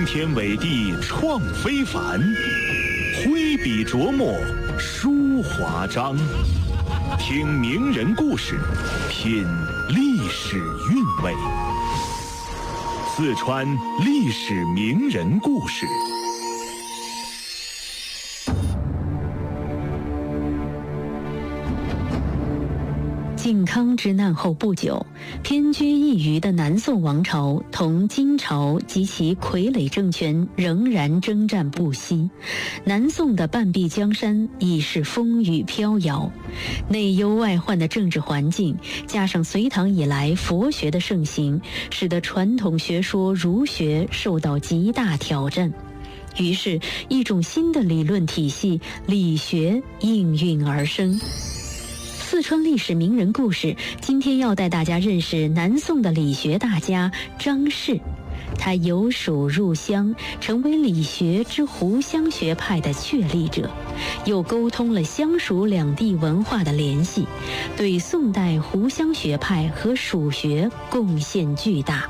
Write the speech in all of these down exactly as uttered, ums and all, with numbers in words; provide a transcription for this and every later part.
天伟地创非凡，挥笔琢磨书华章。听名人故事，品历史韵味。四川历史名人故事。 靖康之难后不久，偏居一隅的南宋王朝同金朝及其傀儡政权仍然征战不息。南宋的半壁江山已是风雨飘摇，内忧外患的政治环境，加上隋唐以来佛学的盛行，使得传统学说儒学受到极大挑战。于是，一种新的理论体系——理学应运而生。四川历史名人故事，今天要带大家认识南宋的理学大家张氏。他由蜀入湘，成为理学之湖湘学派的确立者，又沟通了湘蜀两地文化的联系，对宋代湖湘学派和蜀学贡献巨大。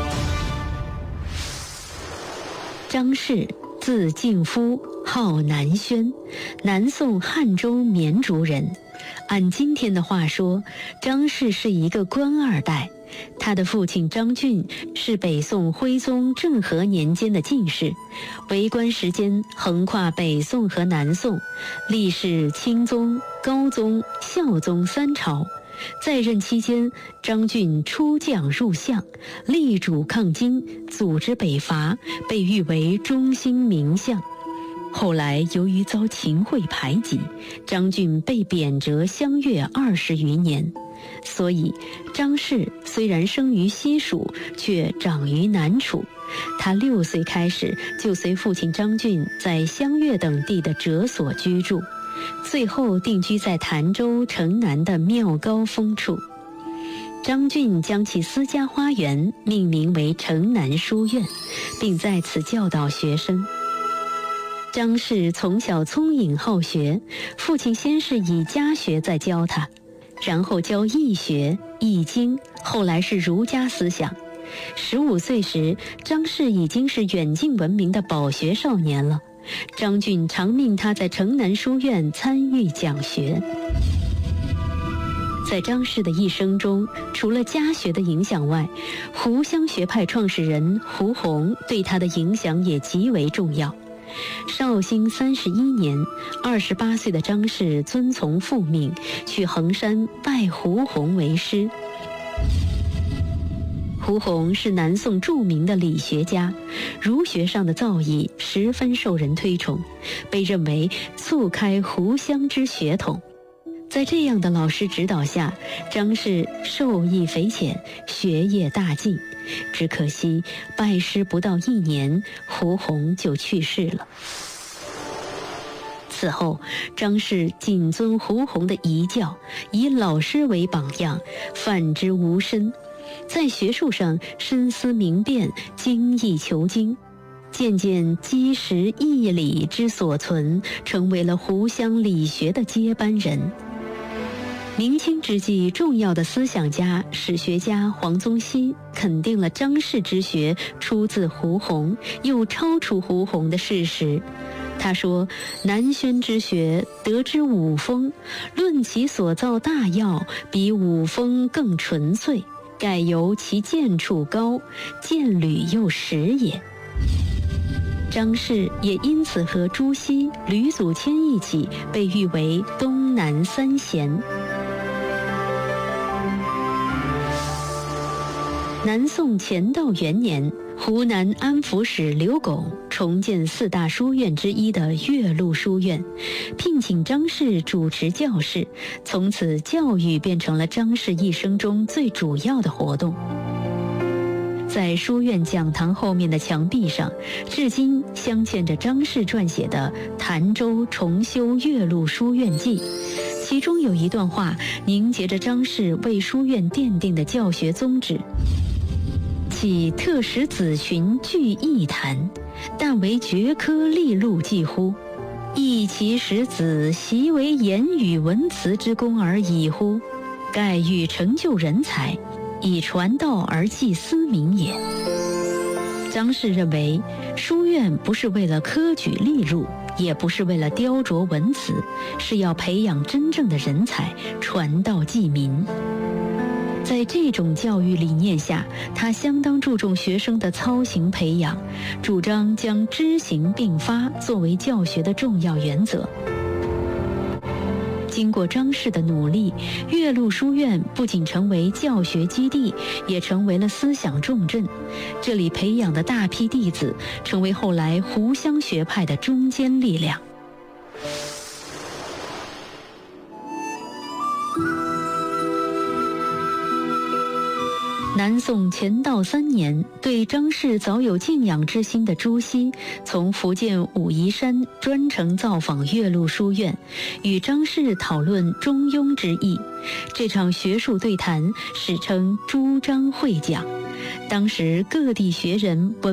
张氏，字敬夫，号南轩，南宋汉州绵竹人。按今天的话说，张氏是一个官二代。他的父亲张俊是北宋徽宗政和年间的进士，为官时间横跨北宋和南宋，历仕钦宗、高宗、孝宗三朝。在任期间，张俊出将入相，力主抗金，组织北伐，被誉为中兴名相。后来由于遭秦桧排挤，张俊被贬谪湘粤二十余年。所以张氏虽然生于西蜀，却长于南楚。他六岁开始就随父亲张俊在湘粤等地的谪所居住，最后定居在潭州城南的庙高峰处。张俊将其私家花园命名为城南书院，并在此教导学生。张氏从小聪颖好学，父亲先是以家学在教他，然后教易学、易经，后来是儒家思想。十五岁时，张氏已经是远近闻名的饱学少年了。张俊常命他在城南书院参与讲学。在张氏的一生中，除了家学的影响外，湖湘学派创始人胡宏对他的影响也极为重要。绍兴三十一年，二十八岁的张氏遵从父命，去衡山拜胡宏为师。胡宏是南宋著名的理学家，儒学上的造诣十分受人推崇，被认为促开湖湘之血统。在这样的老师指导下，张氏受益匪浅，学业大进。只可惜拜师不到一年，胡宏就去世了。此后，张氏谨遵胡宏的遗教，以老师为榜样，范之无身。在学术上深思明辨，精益求精，渐渐积实义理之所存，成为了湖湘理学的接班人。明清之际，重要的思想家、史学家黄宗羲肯定了张氏之学出自胡宏，又超出胡宏的事实。他说：“南轩之学得之五风，论其所造大要，比五风更纯粹，盖由其见处高，见履又实也。”张氏也因此和朱熹、吕祖谦一起被誉为东南三贤。南宋乾道元年，湖南安抚使刘拱重建四大书院之一的岳麓书院，聘请张氏主持教室，从此教育变成了张氏一生中最主要的活动。在书院讲堂后面的墙壁上，至今镶嵌着张氏撰写的《潭州重修岳麓书院记》，其中有一段话凝结着张氏为书院奠定的教学宗旨：岂特使子群聚一谈，但为绝科立录记乎？亦其使子习为言语文辞之功而已乎？盖欲成就人才，以传道而济思民也。张氏认为， 书院不是为了科举利禄，也不是为了雕琢文辞，是要培养真正的人才，传道济民。在这种教育理念下，他相当注重学生的操行培养，主张将知行并发作为教学的重要原则。经过张氏的努力，岳麓书院不仅成为教学基地，也成为了思想重镇。这里培养的大批弟子，成为后来湖湘学派的中坚力量。南宋乾道三年，对张氏早有敬仰之心的朱熹，从福建武夷山专程造访岳麓书院，与张氏讨论中庸之意。这场学术对谈史称朱张会讲。当时各地学人闻